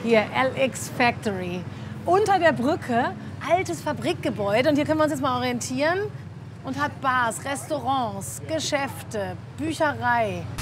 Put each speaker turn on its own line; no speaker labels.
Hier, LX Factory. Unter der Brücke, altes Fabrikgebäude. Und hier können wir uns jetzt mal orientieren. Und hat Bars, Restaurants, Geschäfte, Bücherei.